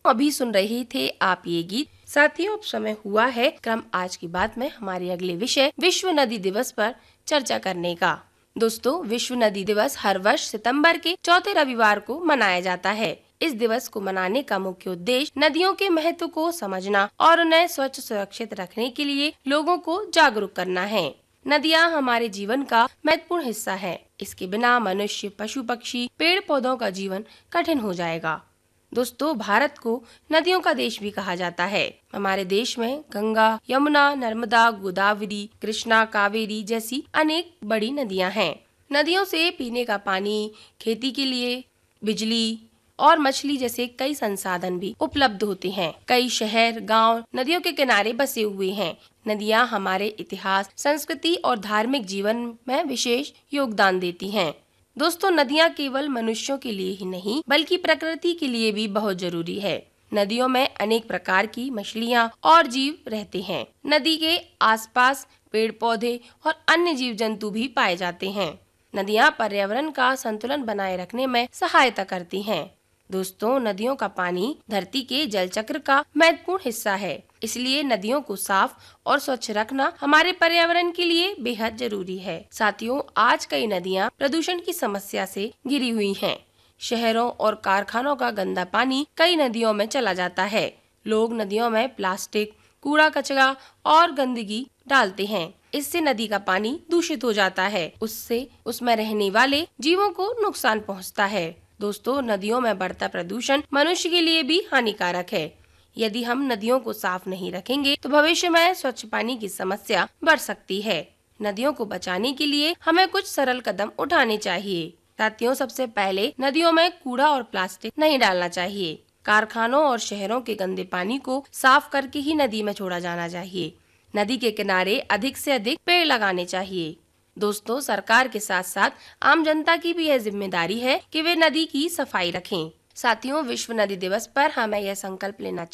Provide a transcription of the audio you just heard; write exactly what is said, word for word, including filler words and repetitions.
अभी सुन रहे थे आप ये गीत। साथियों, अब समय हुआ है क्रम आज की बात में हमारे अगले विषय विश्व नदी दिवस पर चर्चा करने का। दोस्तों, विश्व नदी दिवस हर वर्ष सितंबर के चौथे रविवार को मनाया जाता है। इस दिवस को मनाने का मुख्य उद्देश्य नदियों के महत्व को समझना और उन्हें स्वच्छ सुरक्षित रखने के लिए लोगों को जागरूक करना है। नदियाँ हमारे जीवन का महत्वपूर्ण हिस्सा है। इसके बिना मनुष्य, पशु पक्षी, पेड़ पौधों का जीवन कठिन हो जाएगा। दोस्तों, भारत को नदियों का देश भी कहा जाता है। हमारे देश में गंगा, यमुना, नर्मदा, गोदावरी, कृष्णा, कावेरी जैसी अनेक बड़ी नदियां हैं। नदियों से पीने का पानी, खेती के लिए बिजली और मछली जैसे कई संसाधन भी उपलब्ध होते हैं। कई शहर, गांव नदियों के किनारे बसे हुए हैं। नदियां हमारे इतिहास, संस्कृति और धार्मिक जीवन में विशेष योगदान देती हैं। दोस्तों, नदियां केवल मनुष्यों के लिए ही नहीं बल्कि प्रकृति के लिए भी बहुत जरूरी है। नदियों में अनेक प्रकार की मछलियां और जीव रहते हैं। नदी के आसपास पेड़ पौधे और अन्य जीव जंतु भी पाए जाते हैं। नदियां पर्यावरण का संतुलन बनाए रखने में सहायता करती हैं। दोस्तों, नदियों का पानी धरती के जल चक्र का महत्वपूर्ण हिस्सा है। इसलिए नदियों को साफ और स्वच्छ रखना हमारे पर्यावरण के लिए बेहद जरूरी है। साथियों, आज कई नदियां प्रदूषण की समस्या से घिरी हुई हैं। शहरों और कारखानों का गंदा पानी कई नदियों में चला जाता है। लोग नदियों में प्लास्टिक, कूड़ा कचरा और गंदगी डालते हैं। इससे नदी का पानी दूषित हो जाता है। उससे उसमें रहने वाले जीवों को नुकसान पहुंचता है। दोस्तों, नदियों में बढ़ता प्रदूषण मनुष्य के लिए भी हानिकारक है। यदि हम नदियों को साफ नहीं रखेंगे तो भविष्य में स्वच्छ पानी की समस्या बढ़ सकती है। नदियों को बचाने के लिए हमें कुछ सरल कदम उठाने चाहिए। साथियों, सबसे पहले नदियों में कूड़ा और प्लास्टिक नहीं डालना चाहिए। कारखानों और शहरों के गंदे पानी को साफ करके ही नदी में छोड़ा जाना चाहिए। नदी के किनारे अधिक से अधिक पेड़ लगाने चाहिए। दोस्तों, सरकार के साथ साथ आम जनता की भी यह जिम्मेदारी है कि वे नदी की सफाई रखें। साथियों, विश्व नदी दिवस पर हमें यह संकल्प लेना